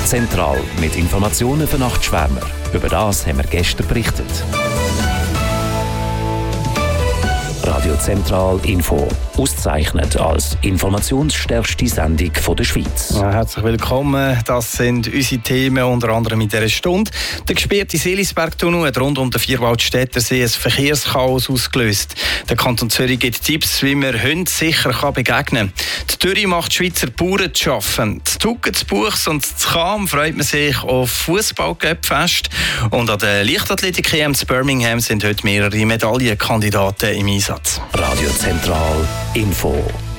Zentral mit Informationen für Nachtschwärmer. Über das haben wir gestern berichtet. Radio Zentral Info. Auszeichnet als informationsstärkste Sendung der Schweiz. Ja, herzlich willkommen. Das sind unsere Themen, unter anderem in dieser Stunde. Der gesperrte Seelisberg-Tunnel hat rund um den Vierwaldstättersee ein Verkehrschaos ausgelöst. Der Kanton Zürich gibt Tipps, wie man Hunden sicher begegnen kann. Die Dürre macht Schweizer Bauern zu arbeiten. Die Tuggen, die Buchs und die Cham freut man sich auf Fußball-Cup-Fest. Und an der Leichtathletik-EM in Birmingham sind heute mehrere Medaillenkandidaten im Einsatz. Radio Zentral Info.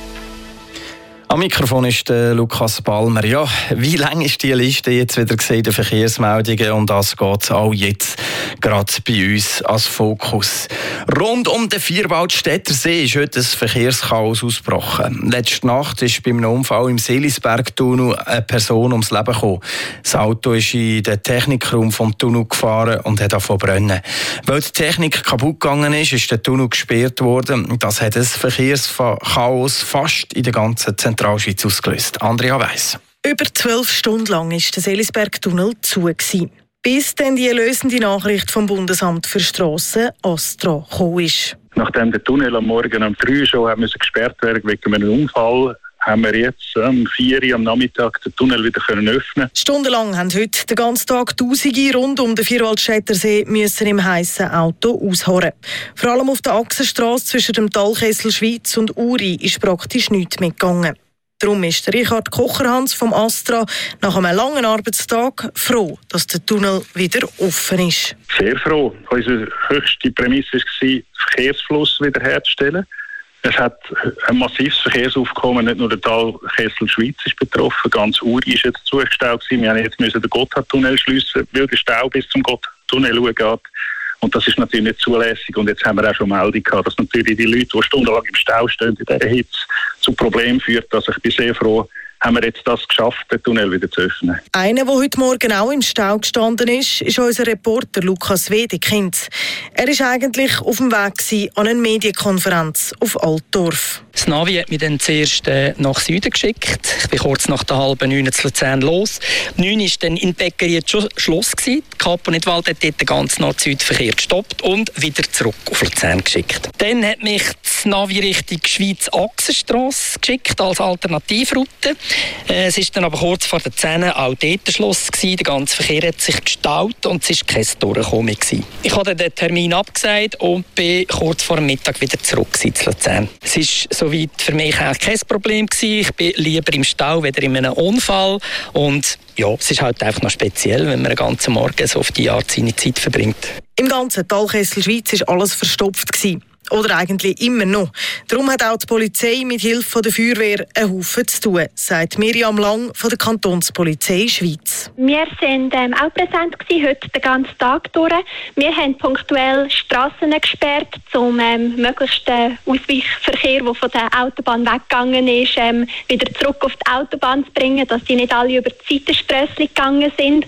Am Mikrofon ist Lukas Palmer. Ja, wie lang ist die Liste jetzt wieder gesehen, der Verkehrsmeldungen? Und das geht auch jetzt gerade bei uns als Fokus. Rund um den Vierwaldstättersee ist heute ein Verkehrschaos ausgebrochen. Letzte Nacht ist bei einem Unfall im Seelisberg-Tunnel eine Person ums Leben gekommen. Das Auto ist in den Technikraum vom Tunnel gefahren und hat angefangen zu brennen. Weil die Technik kaputt gegangen ist der Tunnel gesperrt worden. Das hat ein Verkehrschaos fast in der ganzen Zentralschweiz ausgelöst. Andrea Weiss. Über 12 Stunden lang war der Seelisberg-Tunnel zu gewesen, bis dann die erlösende Nachricht vom Bundesamt für Strassen ASTRA gekommen ist. Nachdem der Tunnel am Morgen um 3 Uhr schon gesperrt werden wegen einem Unfall, haben wir jetzt um 4 Uhr am Nachmittag den Tunnel wieder öffnen. Stundenlang haben heute den ganzen Tag Tausende rund um den Vierwaldstättersee müssen im heissen Auto ausharren. Vor allem auf der Achsenstrasse zwischen dem Talkessel Schweiz und Uri ist praktisch nichts mehr gegangen. Darum ist Richard Kocherhans vom ASTRA nach einem langen Arbeitstag froh, dass der Tunnel wieder offen ist. Sehr froh. Unsere höchste Prämisse war, den Verkehrsfluss wiederherzustellen. Es hat ein massives Verkehrsaufkommen, nicht nur der Talkessel Schweiz ist betroffen, ganz Uri ist jetzt zugestaut gewesen. Wir mussten jetzt den Gotthardtunnel schliessen, weil der Stau bis zum Gotthardtunnel geht. Und das ist natürlich nicht zulässig. Und jetzt haben wir auch schon Meldung gehabt, dass natürlich die Leute, die stundenlang im Stau stehen, in dieser Hitze zu Problemen führt. Also ich bin sehr froh, haben wir jetzt das geschafft, den Tunnel wieder zu öffnen. Einer, der heute Morgen auch im Stau gestanden ist unser Reporter Lukas Wedekind. Er war eigentlich auf dem Weg an eine Medienkonferenz auf Altdorf. Das Navi hat mich dann zuerst nach Süden geschickt. Ich bin kurz nach der 8:30 zu Luzern los. 9 war dann in Bäckerie schon Schluss gewesen. Die Kapo Nidwald hat dort den ganzen Nord-Süd-Verkehr gestoppt und wieder zurück auf Luzern geschickt. Dann hat mich das Navi Richtung Schweiz-Achsenstrasse geschickt als Alternativroute. Es ist dann aber kurz vor der 10 auch dort Schluss gewesen. Der ganze Verkehr hat sich gestaut und es war kein Durchkommen gewesen. Ich habe den Termin abgesagt und bin kurz vor dem Mittag wieder zurück zu Luzern. Es ist soweit für mich auch kein Problem gewesen. Ich bin lieber im Stau, weder in einem Unfall. Und ja, es ist halt einfach noch speziell, wenn man den ganzen Morgen so auf die Art seine Zeit verbringt. Im ganzen Talkessel Schweiz war alles verstopft gewesen. Oder eigentlich immer noch. Darum hat auch die Polizei mit Hilfe der Feuerwehr einen Haufen zu tun, sagt Miriam Lang von der Kantonspolizei Schweiz. Wir waren auch präsent gewesen, heute den ganzen Tag durch. Wir haben punktuell Strassen gesperrt, um möglichsten Ausweichverkehr, der von der Autobahn weggegangen ist, wieder zurück auf die Autobahn zu bringen, dass die nicht alle über die Seitenströssli gegangen sind.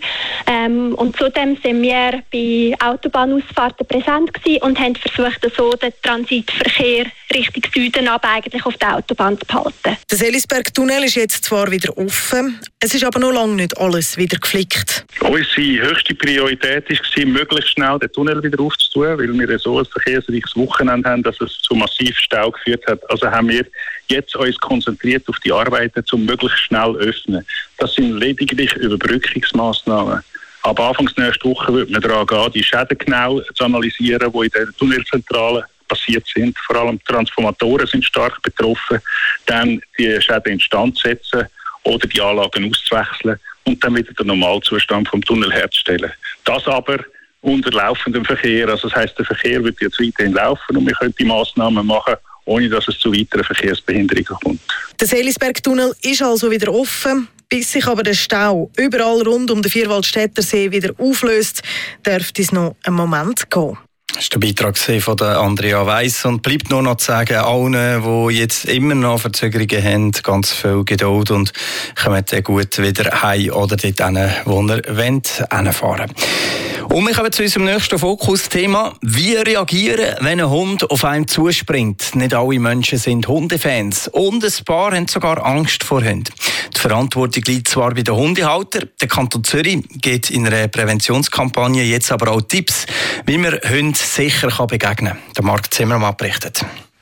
Und zudem sind wir bei Autobahnausfahrten präsent gewesen und haben versucht, so den Transitverkehr Richtung Süden aber eigentlich auf der Autobahn zu behalten. Der Seelisberg-Tunnel ist jetzt zwar wieder offen, es ist aber noch lange nicht alles wieder geflickt. Unsere höchste Priorität war, möglichst schnell den Tunnel wieder aufzutun, weil wir so ein verkehrsreiches Wochenende haben, dass es zu massiv Stau geführt hat. Also haben wir jetzt uns konzentriert auf die Arbeiten, um möglichst schnell zu öffnen. Das sind lediglich Überbrückungsmaßnahmen. Ab Anfang nächster Woche wird man daran gehen, die Schäden genau zu analysieren, die in der Tunnelzentrale passiert sind. Vor allem Transformatoren sind stark betroffen. Dann die Schäden instand setzen oder die Anlagen auszuwechseln und dann wieder den Normalzustand vom Tunnel herzustellen. Das aber unter laufendem Verkehr. Also das heisst, der Verkehr wird jetzt weiterhin laufen und wir können die Massnahmen machen, ohne dass es zu weiteren Verkehrsbehinderungen kommt. Der Seelisberg-Tunnel ist also wieder offen. Bis sich aber der Stau überall rund um den Vierwaldstättersee wieder auflöst, dürfte es noch einen Moment gehen. Das war der Beitrag von Andrea Weiss. Und bleibt nur noch zu sagen, allen, die jetzt immer noch Verzögerungen haben, ganz viel Geduld und kommen dann gut wieder heim oder dort hin, wo ihr hinfahren wollt. Und wir kommen zu unserem nächsten Fokusthema. Wie reagieren, wenn ein Hund auf einen zuspringt? Nicht alle Menschen sind Hundefans. Und ein paar haben sogar Angst vor Hunden. Die Verantwortung liegt zwar bei den Hundehaltern. Der Kanton Zürich gibt in einer Präventionskampagne jetzt aber auch Tipps, wie man Hunden sicher begegnen kann. Der Marc Zimmermann berichtet.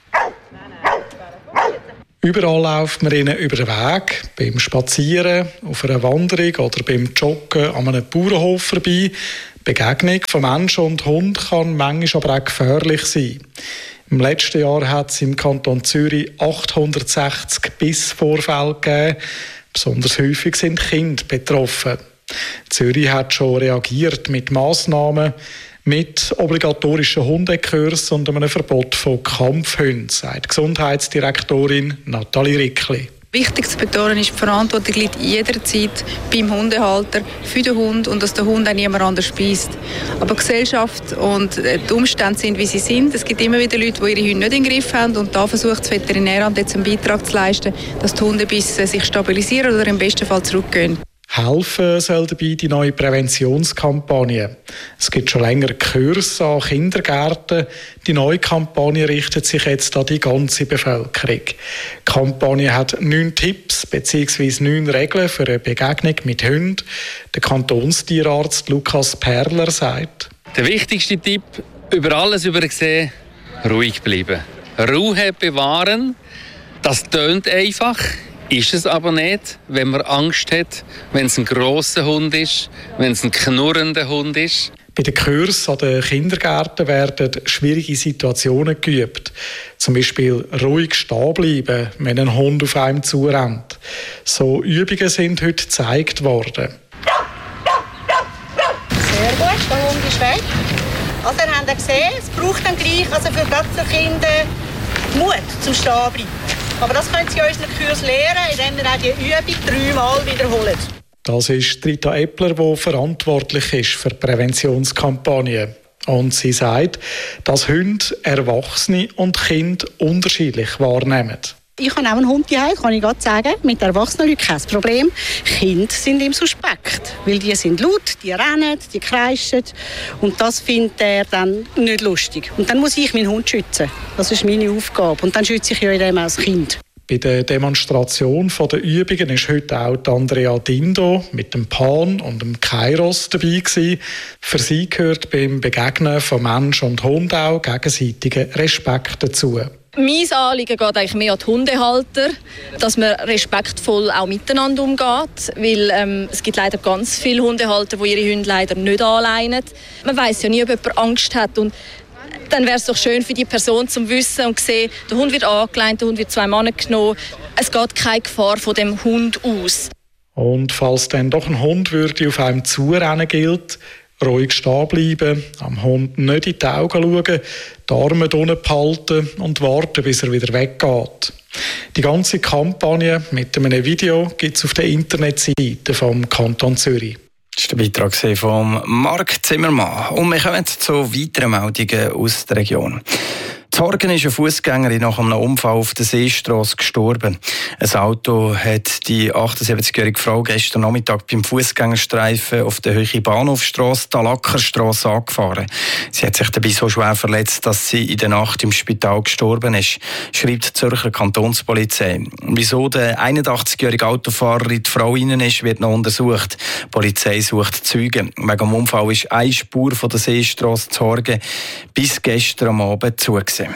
Überall läuft man ihnen über den Weg, beim Spazieren, auf einer Wanderung oder beim Joggen an einem Bauernhof vorbei. Begegnung von Mensch und Hund kann manchmal aber auch gefährlich sein. Im letzten Jahr hat es im Kanton Zürich 860 Bissvorfälle gegeben. Besonders häufig sind Kinder betroffen. Zürich hat schon reagiert mit Massnahmen, mit obligatorischen Hundekursen und einem Verbot von Kampfhunden, sagt Gesundheitsdirektorin Nathalie Rickli. Wichtig zu betonen ist, die Verantwortung liegt jederzeit beim Hundehalter für den Hund und dass der Hund auch niemand anders speist. Aber die Gesellschaft und die Umstände sind, wie sie sind. Es gibt immer wieder Leute, die ihre Hunde nicht in den Griff haben und da versucht das Veterinäramt jetzt einen Beitrag zu leisten, dass die Hundebisse sich stabilisieren oder im besten Fall zurückgehen. Helfen soll dabei die neue Präventionskampagne. Es gibt schon länger Kurse an Kindergärten. Die neue Kampagne richtet sich jetzt an die ganze Bevölkerung. Die Kampagne hat 9 Tipps bzw. 9 Regeln für eine Begegnung mit Hunden. Der Kantonstierarzt Lukas Perler sagt: Der wichtigste Tipp, über alles übersehen, ruhig bleiben. Ruhe bewahren, das tönt einfach. Ist es aber nicht, wenn man Angst hat, wenn es ein grosser Hund ist, wenn es ein knurrender Hund ist. Bei den Kursen an den Kindergärten werden schwierige Situationen geübt. Zum Beispiel ruhig stehen bleiben, wenn ein Hund auf einem zurennt. So Übungen sind heute gezeigt worden. Sehr gut, der Hund ist weg. Also ihr habt gesehen, es braucht dann gleich für Kinder Mut zum Stehenbleiben. Aber das können Sie in unseren Kursen lernen, indem wir auch die Übung 3-mal wiederholen. Das ist Rita Eppler, die verantwortlich ist für die Präventionskampagne. Und sie sagt, dass Hunde Erwachsene und Kinder unterschiedlich wahrnehmen. Ich habe auch einen Hund zu Hause, kann ich gerade sagen. Mit erwachsenen Leuten kein Problem. Kinder sind ihm suspekt, weil die sind laut, die rennen, die kreischen. Und das findet er dann nicht lustig. Und dann muss ich meinen Hund schützen. Das ist meine Aufgabe. Und dann schütze ich ja in dem als Kind. Bei der Demonstration der Übungen ist heute auch Andrea Dindo mit dem Pan und dem Kairos dabei gewesen. Für sie gehört beim Begegnen von Mensch und Hund auch gegenseitiger Respekt dazu. Mein Anliegen geht eigentlich mehr an die Hundehalter, dass man respektvoll auch miteinander umgeht, weil es gibt leider ganz viele Hundehalter, die ihre Hunde leider nicht anleinen. Man weiss ja nie, ob jemand Angst hat und dann wäre es doch schön für die Person zu wissen und zu sehen, der Hund wird angeleint, der Hund wird 2 Mann genommen. Es geht keine Gefahr von dem Hund aus. Und falls dann doch ein Hund würde auf einem zurennen gilt, ruhig stehen bleiben, am Hund nicht in die Augen schauen, die Arme unten behalten und warten, bis er wieder weggeht. Die ganze Kampagne mit einem Video gibt es auf der Internetseite vom Kanton Zürich. Das war der Beitrag von Marc Zimmermann. Und wir kommen zu weiteren Meldungen aus der Region. In Horgen ist eine Fußgängerin nach einem Unfall auf der Seestrasse gestorben. Ein Auto hat die 78-jährige Frau gestern Nachmittag beim Fußgängerstreifen auf der Höhe Bahnhofstrasse, Talackerstrasse, angefahren. Sie hat sich dabei so schwer verletzt, dass sie in der Nacht im Spital gestorben ist, schreibt die Zürcher Kantonspolizei. Wieso der 81-jährige Autofahrer in die Frau rein ist, wird noch untersucht. Die Polizei sucht Zeugen. Wegen dem Unfall ist eine Spur von der Seestrasse zu Horgen bis gestern am Abend zugesehen.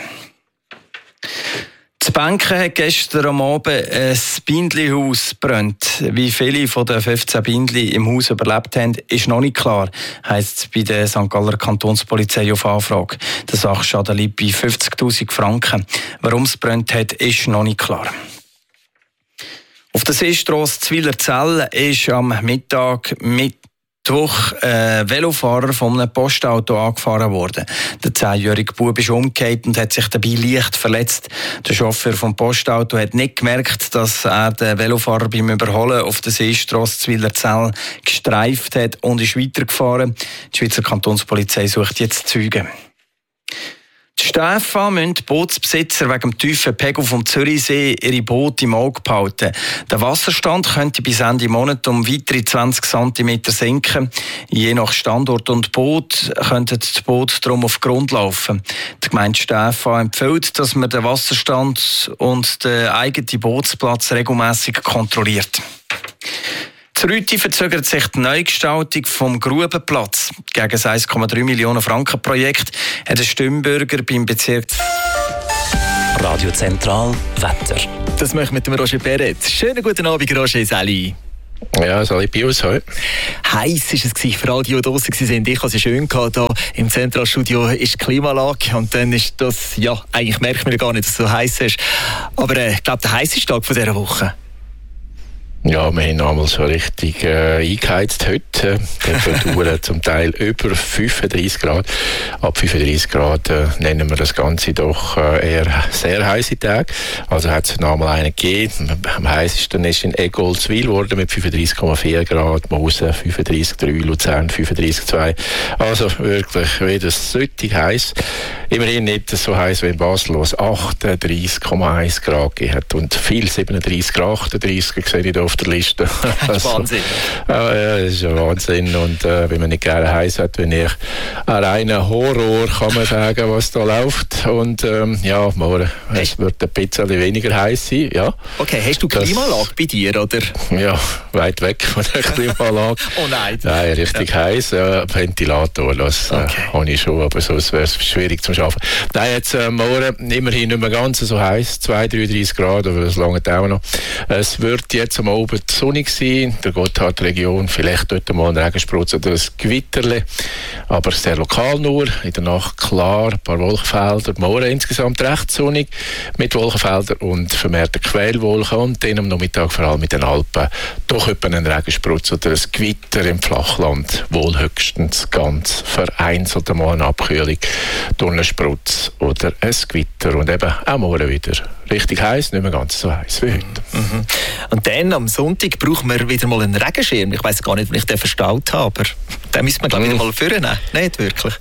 Die Banken hat gestern am Abend ein Bindli-Haus gebrannt. Wie viele von den 15 Bindli im Haus überlebt haben, ist noch nicht klar, heisst es bei der St. Galler Kantonspolizei auf Anfrage. Der Sachschaden liegt bei 50'000 Franken. Warum es gebrannt hat, ist noch nicht klar. Auf der Seestrasse Zwilerzell ist am Mittag Mittwoch ein Velofahrer von einem Postauto angefahren worden. Der 10-jährige Bub ist umgekehrt und hat sich dabei leicht verletzt. Der Chauffeur vom Postauto hat nicht gemerkt, dass er den Velofahrer beim Überholen auf der Seestrasse Zwilerzell gestreift hat und ist weitergefahren. Die Schweizer Kantonspolizei sucht jetzt Zeugen. Die Stäfe müssen die Bootsbesitzer wegen dem tiefen Pegel vom Zürichsee ihre Boote im Auge behalten. Der Wasserstand könnte bis Ende Monat um weitere 20 cm sinken. Je nach Standort und Boot könnten die Boote darum auf Grund laufen. Die Gemeinde Stäfe empfiehlt, dass man den Wasserstand und den eigenen Bootsplatz regelmässig kontrolliert. Zu Rüti verzögert sich die Neugestaltung vom Grubenplatz. Gegen das 1,3 Millionen Franken Projekt hat ein Stimmbürger beim Bezirk Radio Zentral Wetter. Das machen wir mit dem Roger Perret. Schönen guten Abend, Roger, Sally. Ja, Sally Bios heute. Heiß war es für alle, die draussen waren. Ich hatte es schön gehabt. Hier im Zentralstudio ist die Klimaanlage. Und dann ist das, ja, eigentlich merkt man gar nicht, dass es so heiß ist. Aber ich glaube, der heißeste Tag von dieser Woche. Ja, wir haben einmal so richtig eingeheizt heute. Temperaturen zum Teil über 35 Grad. Ab 35 Grad nennen wir das Ganze doch eher sehr heiße Tage. Also hat es noch einmal einen gegeben. Am heißesten ist in Eggolswil geworden mit 35,4 Grad, Mosel 35,3, Luzern 35,2. Also wirklich wieder süchtig heiß. Immerhin nicht so heiß wie in Basel, wo es 38,1 Grad gegeben hat. Und viel 37, 38 sehe ich da auf der Liste. Das ist Wahnsinn. Ja, das ist ein Wahnsinn. Und wenn man nicht gerne heiß hat, wenn ich ein reiner Horror, kann man sagen, was da läuft. Und ja, morgen es wird ein bisschen weniger heiß sein. Ja. Okay, hast du Klimaanlage bei dir, oder? Ja, weit weg von der Klimaanlage. Oh nein. Nein, richtig heiß. Ventilator, das habe ich schon, aber sonst wäre es schwierig zum Arbeiten. Nein, jetzt morgen immerhin nicht mehr ganz so heiß, 32 Grad, aber das lange auch noch. Es wird jetzt am Abend sonnig sein, in der Gotthardregion, vielleicht dort mal ein Regenspritz oder ein Gewitterle, aber sehr lokal nur, in der Nacht klar, ein paar Wolkenfelder, morgen insgesamt recht sonnig, mit Wolkenfeldern und vermehrten Quellwolken und dann am Nachmittag vor allem mit den Alpen doch etwa ein Regenspritz oder ein Gewitter im Flachland, wohl höchstens ganz vereinzelt mal eine Abkühlung durch einen Sprutz oder ein Gewitter und eben auch morgen wieder richtig heiß, nicht mehr ganz so heiß wie heute. Mhm. Und dann am Sonntag brauchen wir wieder mal einen Regenschirm. Ich weiss gar nicht, ob ich den verstaut habe, aber den müssen wir glaube ich wieder mal vornehmen. Nicht wirklich.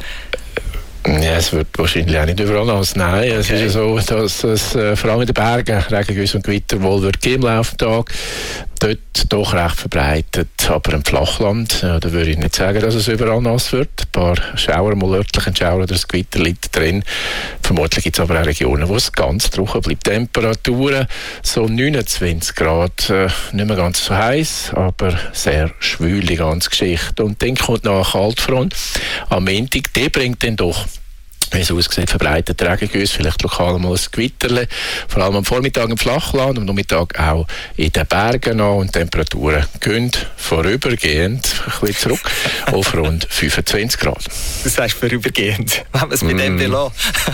Ja, es wird wahrscheinlich auch nicht überall nass. Nein, es ist ja so, dass es vor allem in den Bergen Regengüsse und Gewitter wohl wird geben im Laufe des Tages. Dort doch recht verbreitet, aber im Flachland, ja, da würde ich nicht sagen, dass es überall nass wird. Ein paar Schauer, mal örtlich ein Schauer oder das Gewitter liegt drin. Vermutlich gibt es aber auch Regionen, wo es ganz trocken bleibt. Temperaturen so 29 Grad, nicht mehr ganz so heiß, aber sehr schwül die ganze Geschichte. Und dann kommt noch eine Kaltfront am Montag, die bringt dann doch, wie es aussieht, verbreitet Regengüsse, vielleicht lokal mal ein Gewitterle, vor allem am Vormittag im Flachland, am Nachmittag auch in den Bergen an und Temperaturen gehen vorübergehend ein bisschen zurück auf rund 25 Grad. Das heißt vorübergehend, wenn wir es mit dem belassen.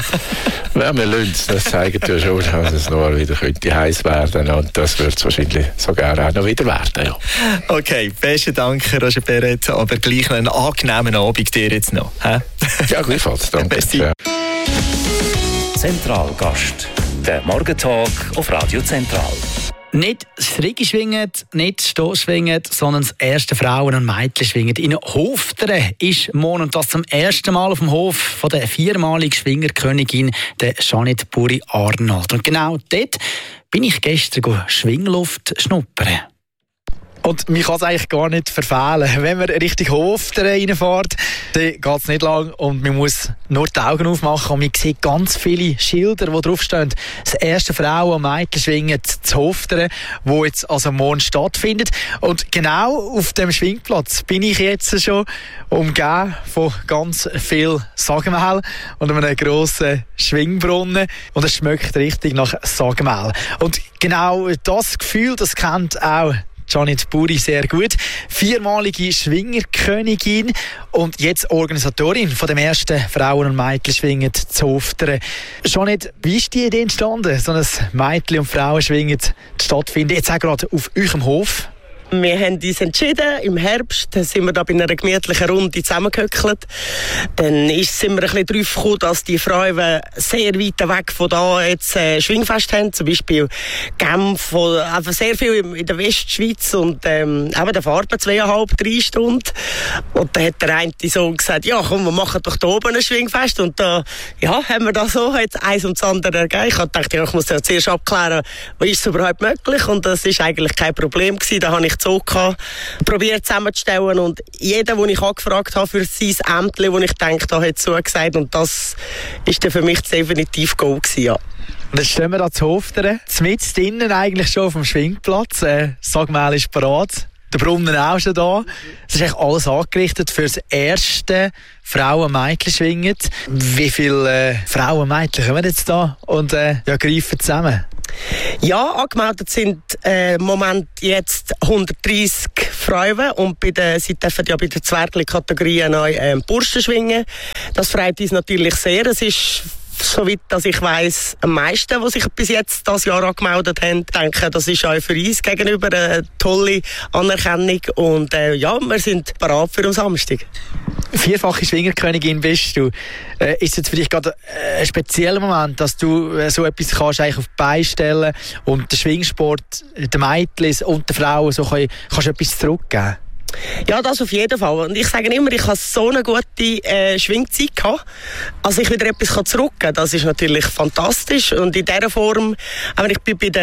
Ja, wir lassen es, das zeigt ja schon, dass es noch wieder könnte heiß werden und das wird es wahrscheinlich sogar auch noch wieder werden. Ja. Okay, besten Dank, Roger Perret, aber gleich einen angenehmen Abend dir jetzt noch. Ja, gleichfalls, danke. Zentralgast. Der Morgentag auf Radio Zentral. Nicht das Rigi schwingen, nicht das Stoß schwingen, sondern das erste Frauen- und Mädchen schwingen. In Hofteren ist morgen und das zum ersten Mal auf dem Hof von der viermaligen Schwingerkönigin, der Jeanette Buri-Arnold. Und genau dort bin ich gestern Schwingluft schnuppern. Und man kann es eigentlich gar nicht verfehlen. Wenn man Richtung Hofteren reinfährt, dann geht es nicht lang und man muss nur die Augen aufmachen und man sieht ganz viele Schilder, die draufstehen. Das erste Frauen- und Mädchenschwingen zu Hofteren, wo jetzt also morgen stattfindet. Und genau auf dem Schwingplatz bin ich jetzt schon umgeben von ganz viel Sagenmehl und einem grossen Schwingbrunnen. Und es schmeckt richtig nach Sagenmehl. Und genau das Gefühl, das kennt auch Jeanette Buri sehr gut. Viermalige Schwingerkönigin und jetzt Organisatorin von dem ersten Frauen- und Mädchenschwingen zu Hofteren. Jeanette, wie ist die Idee entstanden, so ein Mädchen- und Frauenschwingen stattfinden, jetzt auch gerade auf eurem Hof? Wir haben uns entschieden, im Herbst sind wir da bei einer gemütlichen Runde zusammengehöckelt. Dann sind wir ein bisschen darauf gekommen, dass die Frauen sehr weit weg von da jetzt Schwingfest haben. Zum Beispiel Genf, einfach sehr viel in der Westschweiz. Und eben, da fahrt man 2,5-3 Stunden. Und dann hat der eine Sohn gesagt, ja komm, wir machen doch da oben ein Schwingfest. Und da haben wir da so jetzt eins und das andere ergeben. Ich dachte, ich muss ja zuerst abklären, was ist es überhaupt möglich. Und das ist eigentlich kein Problem gewesen. Da habe ich die probiert zusammenzustellen. Und jeder, den ich angefragt habe für sein Ämtchen, wo ich gedacht habe, hat zugesagt. Und das ist dann für mich definitiv Goal gewesen, ja. Und jetzt stehen wir da zu Hofteren, mitten drinnen eigentlich schon auf dem Schwingplatz. Das Sagmehl ist parat, der Brunnen auch schon da. Es ist eigentlich alles angerichtet für das erste Frauen-Mädchen-Schwingen. Wie viele Frauen-Mädchen kommen jetzt da und greifen zusammen? Ja, angemeldet sind im Moment jetzt 130 Frauen und sie dürfen ja bei der Zwergli-Kategorie neu Burschen schwingen. Das freut uns natürlich sehr. Es ist, soweit dass ich weiss, am meisten, die sich bis jetzt dieses Jahr angemeldet haben. Ich denke, das ist auch für uns gegenüber eine tolle Anerkennung. Und wir sind bereit für am Samstag. Vierfache Schwingerkönigin bist du. Ist es jetzt für dich gerade ein spezieller Moment, dass du so etwas kannst eigentlich auf die Beine stellen und den Schwingsport, den Mädchen und den Frauen so kannst etwas zurückgeben? Ja, das auf jeden Fall. Und ich sage immer, ich habe so eine gute Schwingzeit gehabt. Also ich wieder etwas zurückgeben kann, das ist natürlich fantastisch. Und in dieser Form, ich bin bei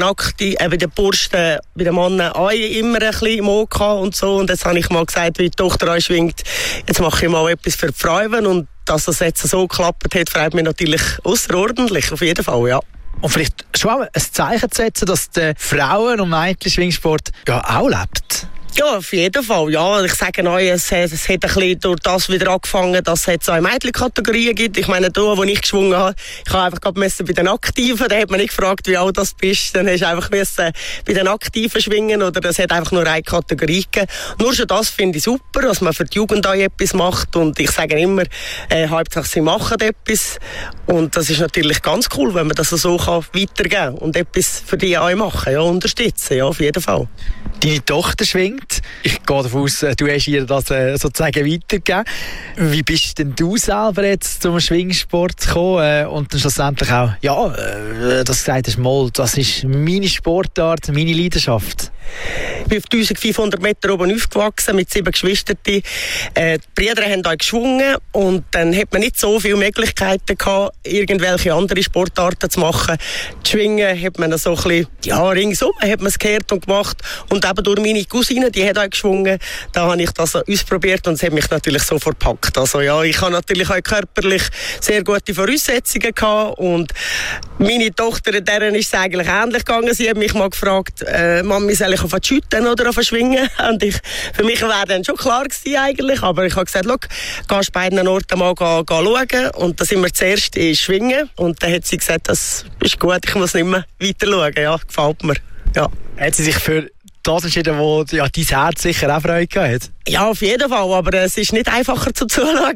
den Burschen, bei den Männern auch immer ein bisschen im Ohr und so. Und jetzt habe ich mal gesagt, wie die Tochter schwingt, jetzt mache ich mal etwas für die Frauen. Und dass das jetzt so geklappt hat, freut mich natürlich außerordentlich, auf jeden Fall, ja. Und vielleicht schon auch ein Zeichen zu setzen, dass der Frauen- und Mädchen-Schwingsport auch lebt. Ja, auf jeden Fall. Ja, ich sage euch, es hat ein bisschen durch das wieder angefangen, dass es jetzt auch Mädchenkategorien gibt. Ich meine, da, wo ich geschwungen habe, ich habe einfach gerade bei den Aktiven, da hat man nicht gefragt, wie alt du bist, dann hast du einfach bei den Aktiven schwingen oder es hat einfach nur eine Kategorie gegeben. Nur schon das finde ich super, dass man für die Jugend auch etwas macht und ich sage immer, Hauptsache sie machen etwas und das ist natürlich ganz cool, wenn man das so weitergeben kann und etwas für die auch machen, ja, unterstützen, ja, auf jeden Fall. Deine Tochter schwingt. Ich gehe davon aus, du hast ihr das sozusagen weitergegeben. Wie bist denn du selber jetzt zum Schwingsport gekommen und dann schlussendlich auch, dass du gesagt hast, mal, das ist meine Sportart, meine Leidenschaft? Ich bin auf 1500 Meter oben aufgewachsen mit 7 Geschwistern. Die Brüder haben auch geschwungen und dann hat man nicht so viele Möglichkeiten gehabt, irgendwelche andere Sportarten zu machen. Die Schwingen hat man so ein bisschen, ringsum hat man es gehört und gemacht. Und eben durch meine Cousine, die hat auch geschwungen, da habe ich das ausprobiert und es hat mich natürlich sofort gepackt. Also ja, ich habe natürlich auch körperlich sehr gute Voraussetzungen gehabt und meine Tochter, deren ist es eigentlich ähnlich gegangen. Sie hat mich mal gefragt, Mami, soll ich auf die Schütten oder auf die Schwingen? Und für mich wäre dann schon klar gewesen eigentlich, aber ich habe gesagt, schau, gehst du beiden Orten mal schauen und da sind wir zuerst in Schwingen und dann hat sie gesagt, das ist gut, ich muss nicht mehr weiter schauen, ja, gefällt mir. Ja. Hat sie sich für das entschieden, wo dein Herz sicher auch Freude gehabt hat? Ja, auf jeden Fall, aber es ist nicht einfacher zum Zuschauen.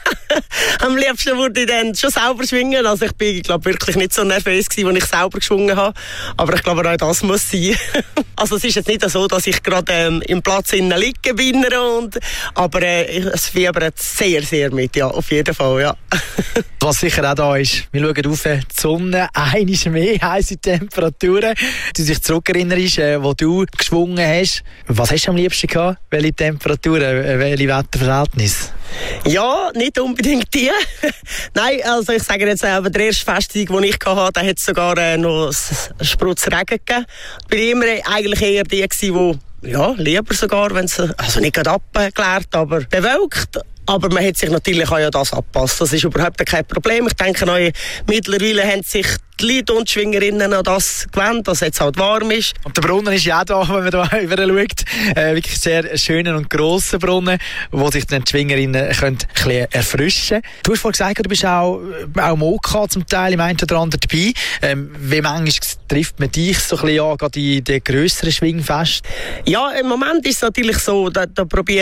Am liebsten würde ich dann schon selber schwingen. Also ich bin, glaube wirklich nicht so nervös gewesen, als ich selber geschwungen habe. Aber ich glaube, auch das muss sein. Also es ist jetzt nicht so, dass ich gerade im Platz innen liege bin. Aber es fiebert sehr, sehr mit, ja, auf jeden Fall, ja. Was sicher auch da ist, wir schauen auf die Sonne, einmal mehr heisse Temperaturen. Du dich zurückerinnerst, wo du geschwungen hast. Was hast du am liebsten gehabt? Welche Temperaturen, welche Wetterverhältnisse? Ja, nicht unbedingt die. Nein, also ich sage jetzt, der erste Festtag, den ich hatte, da hat es sogar noch einen Sprutz Regen gegeben. Ich bin immer eigentlich eher die gewesen, die, ja, lieber sogar, wenn es, also nicht gerade abgeklärt, aber bewölkt. Aber man hat sich natürlich auch ja das angepasst. Das ist überhaupt kein Problem. Ich denke, mittlerweile haben sich die Leute und die Schwingerinnen an das gewöhnt, dass es jetzt halt warm ist. Und der Brunnen ist ja auch da, wenn man da rüber schaut. Wirklich sehr schöner und grosser Brunnen, wo sich dann die Schwingerinnen können ein bisschen erfrischen können. Du hast vorhin gesagt, du bist auch Moka zum Teil im einen oder anderen dabei. Wie manchmal trifft man dich so ein bisschen an, gerade in den grösseren Schwingfesten? Ja, im Moment ist es natürlich so, da probiere ich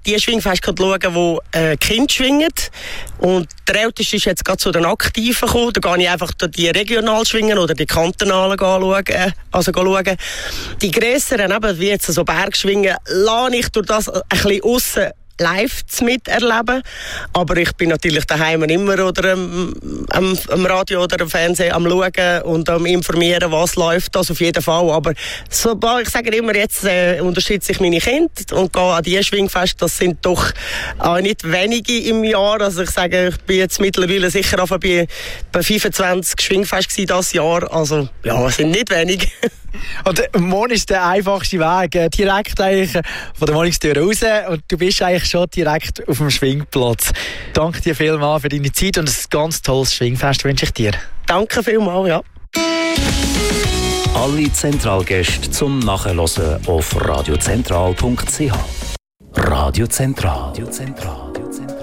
die Schwingfeste schauen, wo Kinder schwingen. Und der Älteste ist jetzt gerade zu den Aktiven gekommen. Da gehe ich einfach die regional schwingen oder die kantonalen schauen. Die grösseren, eben, wie jetzt so Bergschwingen, lasse ich durch das ein bisschen aussen live miterleben. Aber ich bin natürlich daheim immer oder am Radio oder am Fernsehen am Schauen und am Informieren, was läuft, das auf jeden Fall. Aber ich sage immer, jetzt unterstütze ich meine Kinder und gehe an die Schwingfeste. Das sind doch auch nicht wenige im Jahr. Also ich sage, ich bin jetzt mittlerweile sicher bei 25 Schwingfesten dieses Jahr. Also ja, es sind nicht wenige. Und morgen ist der einfachste Weg, direkt eigentlich von der Wohnungstür raus und du bist eigentlich schon direkt auf dem Schwingplatz. Danke dir vielmals für deine Zeit und ein ganz tolles Schwingfest wünsche ich dir. Danke vielmals, ja. Alle Zentralgäste zum Nachhören auf radiozentral.ch. Radio Zentral.